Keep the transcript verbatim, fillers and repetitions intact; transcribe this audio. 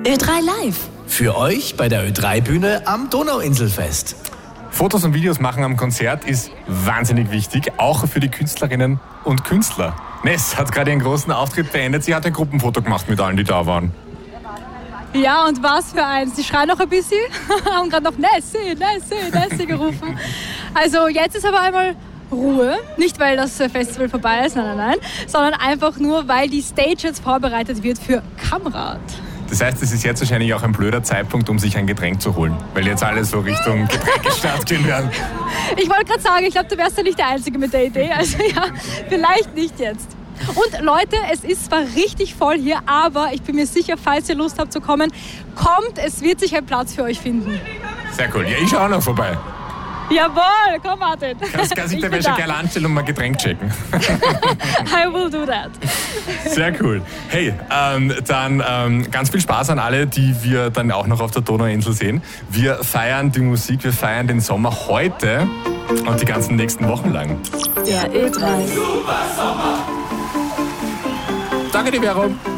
Ö drei Live. Für euch bei der Ö drei Bühne am Donauinselfest. Fotos und Videos machen am Konzert ist wahnsinnig wichtig, auch für die Künstlerinnen und Künstler. Ness hat gerade ihren großen Auftritt beendet. Sie hat ein Gruppenfoto gemacht mit allen, die da waren. Ja, und was für eins. Die schreien noch ein bisschen, haben gerade noch Nessie, Nessie, Nessie gerufen. Also jetzt ist aber einmal Ruhe. Nicht, weil das Festival vorbei ist, nein, nein, nein, sondern einfach nur, weil die Stage jetzt vorbereitet wird für Kamrat. Das heißt, es ist jetzt wahrscheinlich auch ein blöder Zeitpunkt, um sich ein Getränk zu holen, weil jetzt alle so Richtung Getränkestart gehen werden. Ich wollte gerade sagen, ich glaube, du wärst ja nicht der Einzige mit der Idee. Also ja, vielleicht nicht jetzt. Und Leute, es ist zwar richtig voll hier, aber ich bin mir sicher, falls ihr Lust habt zu kommen, kommt, es wird sich ein Platz für euch finden. Sehr cool. Ja, ich schaue auch noch vorbei. Jawohl, komm Martin. Kannst, kannst dich der Wäsche gerne anstellen und mal Getränk checken. I will do that. Sehr cool. Hey, ähm, dann ähm, ganz viel Spaß an alle, die wir dann auch noch auf der Donauinsel sehen. Wir feiern die Musik, wir feiern den Sommer heute und die ganzen nächsten Wochen lang. Der Ö drei. Danke dir, Vero.